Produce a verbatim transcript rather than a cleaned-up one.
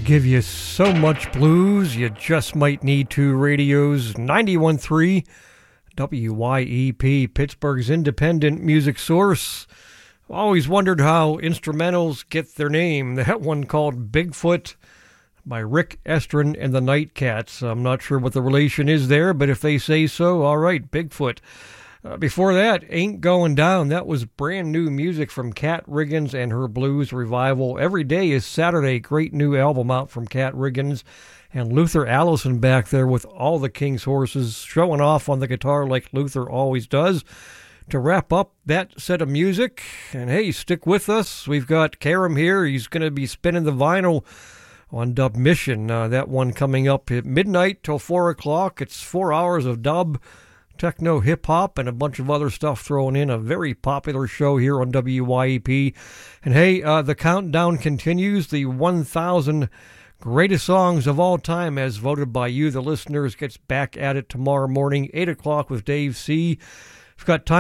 Give you so much blues, you just might need to. Radio's ninety-one point three W Y E P, Pittsburgh's independent music source. Always wondered how instrumentals get their name. That one called Bigfoot by Rick Estrin and the Nightcats. I'm not sure what the relation is there, but if they say so, all right, Bigfoot. Uh, before that, Ain't Going Down. That was brand new music from Kat Riggins and her blues revival. Every Day is Saturday. Great new album out from Kat Riggins. And Luther Allison back there with all the King's horses, showing off on the guitar like Luther always does. To wrap up that set of music, and hey, stick with us. We've got Karam here. He's going to be spinning the vinyl on Dub Mission. Uh, that one coming up at midnight till four o'clock. It's four hours of dub, techno, hip-hop, and a bunch of other stuff thrown in. A very popular show here on W Y E P. And hey, uh, the countdown continues. The one thousand greatest songs of all time, as voted by you, the listeners, gets back at it tomorrow morning, eight o'clock with Dave C. We've got time